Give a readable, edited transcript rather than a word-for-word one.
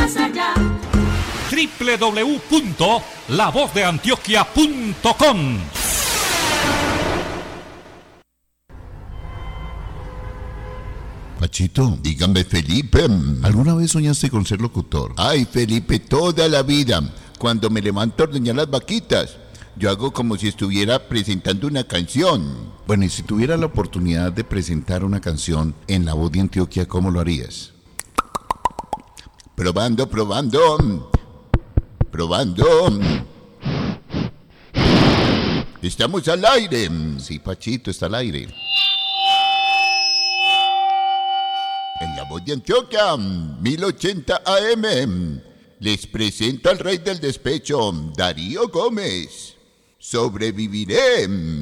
más allá. www.lavozdeantioquia.com. Pachito, Dígame, Felipe. ¿alguna vez soñaste con ser locutor? Ay, Felipe, toda la vida. Cuando me levanto a ordeñar las vaquitas, yo hago como si estuviera presentando una canción. Bueno, y si tuvieras la oportunidad de presentar una canción en La Voz de Antioquia, ¿cómo lo harías? Probando. Estamos al aire. Sí, Pachito, está al aire. En La Voz de Antioquia, 1080 AM, les presento al rey del despecho, Darío Gómez. Sobreviviré.